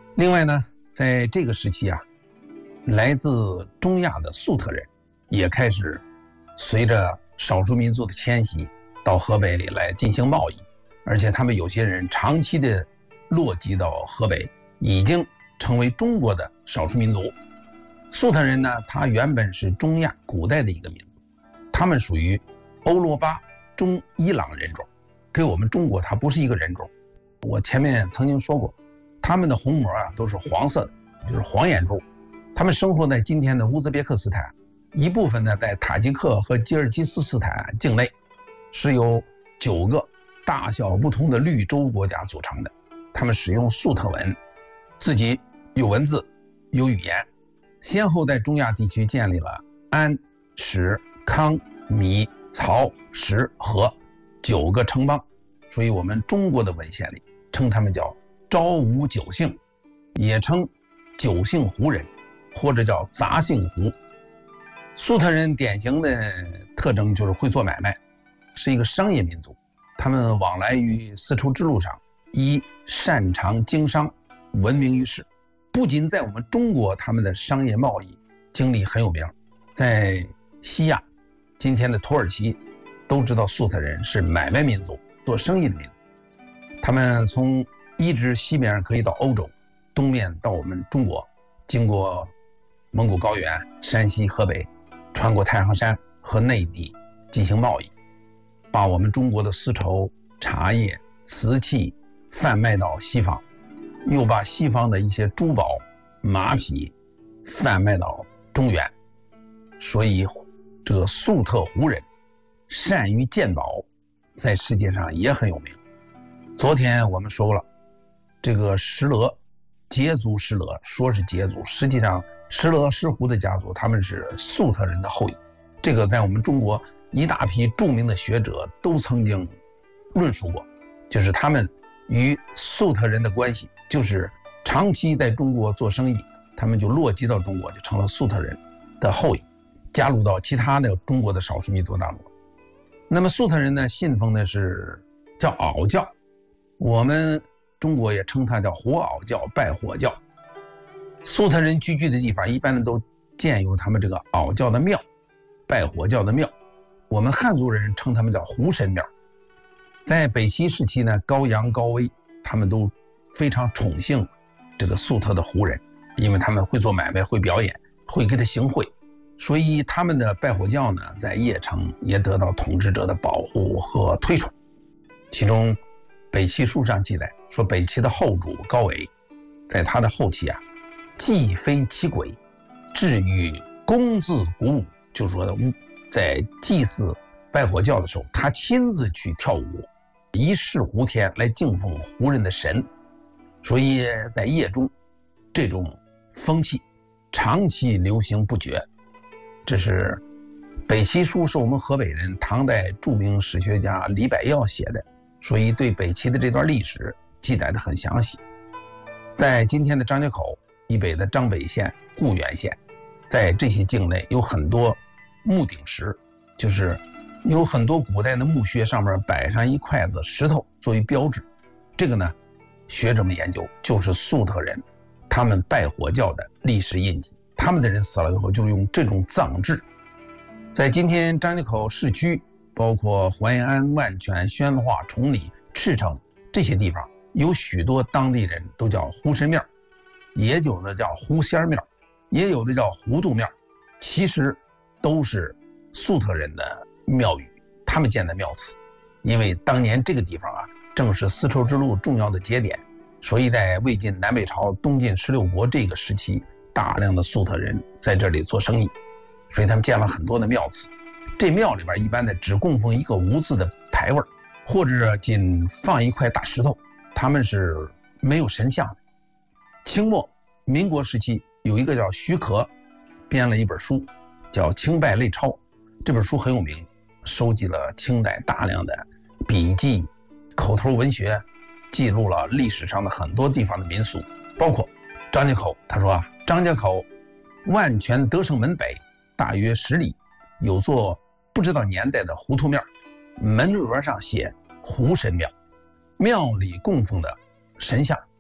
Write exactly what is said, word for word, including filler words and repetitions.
另外呢，在这个时期啊，来自中亚的粟特人也开始随着少数民族的迁徙到河北来进行贸易，而且他们有些人长期的落籍到河北，已经成为中国的少数民族。粟特人呢，他原本是中亚古代的一个民族，他们属于欧罗巴中伊朗人种，跟我们中国它不是一个人种。我前面曾经说过，他们的虹膜啊都是黄色的，就是黄眼珠。他们生活在今天的乌兹别克斯坦，一部分呢在塔吉克和吉尔吉斯斯坦境内，是由九个大小不同的绿洲国家组成的。他们使用粟特文，自己有文字有语言，先后在中亚地区建立了安、史、康、米、曹、石、和九个城邦，所以我们中国的文献里称他们叫昭武九姓，也称九姓胡人，或者叫杂姓胡。粟特人典型的特征就是会做买卖，是一个商业民族。他们往来于丝绸之路上，以擅长经商闻名于世。不仅在我们中国，他们的商业贸易经历很有名，在西亚，今天的土耳其，都知道粟特人是买卖民族，做生意的民族。他们从一直西边可以到欧洲，东面到我们中国，经过蒙古高原、山西、河北，穿过太行山和内地进行贸易，把我们中国的丝绸、茶叶、瓷器贩卖到西方，又把西方的一些珠宝、马匹贩卖到中原。所以这个粟特胡人善于鉴宝，在世界上也很有名。昨天我们说了，这个石勒羯族石勒，说是羯族，实际上石勒石胡的家族他们是粟特人的后裔。这个在我们中国一大批著名的学者都曾经论述过，就是他们与粟特人的关系，就是长期在中国做生意，他们就落籍到中国，就成了粟特人的后裔，加入到其他的中国的少数民族当中。那么粟特人呢，信奉的是叫獒教，我们中国也称它叫火獒教、拜火教。粟特人聚居的地方一般都建有他们这个獒教的庙、拜火教的庙，我们汉族人称他们叫胡神庙。在北齐时期呢，高阳、高威他们都非常宠幸这个粟特的胡人，因为他们会做买卖、会表演、会给他行贿，所以他们的拜火教呢，在邺城也得到统治者的保护和推崇。其中北齐书上记载说，北齐的后主高纬在他的后期啊，既非其鬼，至于公自鼓舞，就是说在祭祀拜火教的时候，他亲自去跳舞，以示胡天，来敬奉胡人的神。所以在邺中这种风气长期流行不绝。这是北齐书，是我们河北人唐代著名史学家李百药写的，所以对北齐的这段历史记载得很详细。在今天的张家口以北的张北县、固原县，在这些境内有很多墓鼎石，就是有很多古代的墓穴上面摆上一块子石头作为标志。这个呢，学者们研究就是粟特人他们拜火教的历史印记。他们的人死了以后，就是用这种葬制。在今天张家口市区，包括淮安、万泉、宣化、崇礼、赤城这些地方，有许多当地人都叫胡神庙，也有的叫胡仙庙，也有的叫糊涂庙，其实都是粟特人的庙宇，他们建的庙祠。因为当年这个地方啊，正是丝绸之路重要的节点，所以在魏晋南北朝东晋十六国这个时期，大量的粟特人在这里做生意，所以他们建了很多的庙祠。这庙里边一般的只供奉一个无字的牌位，或者仅放一块大石头，他们是没有神像的。清末民国时期有一个叫徐可编了一本书叫《清拜类钞》，这本书很有名，收集了清代大量的笔记、口头文学，记录了历史上的很多地方的民俗，包括张家口。他说啊，张家口万泉德胜门北大约十里有座不知道年代的糊涂庙，门额上写胡神庙，庙里供奉的神像